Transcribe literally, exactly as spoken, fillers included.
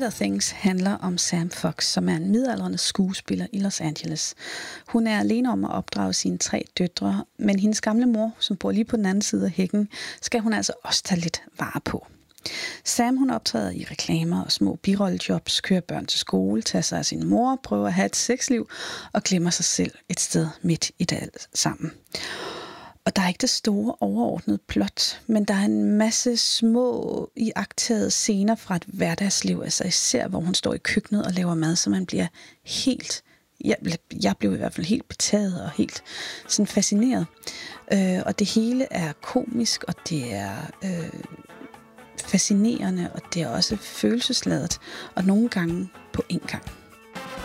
Better Things handler om Sam Fox, som er en midaldrende skuespiller i Los Angeles. Hun er alene om at opdrage sine tre døtre, men hendes gamle mor, som bor lige på den anden side af hækken, skal hun altså også tage lidt vare på. Sam hun optræder i reklamer og små birollejobs, kører børn til skole, tager sig af sin mor, prøver at have et sexliv og glemmer sig selv et sted midt i det alt sammen. Og der er ikke det store overordnede plot, men der er en masse små iagttagede scener fra et hverdagsliv, altså især hvor hun står i køkkenet og laver mad, så man bliver helt, jeg, jeg blev i hvert fald helt betaget og helt sådan fascineret. Øh, og det hele er komisk, og det er øh, fascinerende, og det er også følelsesladet, og nogle gange på en gang.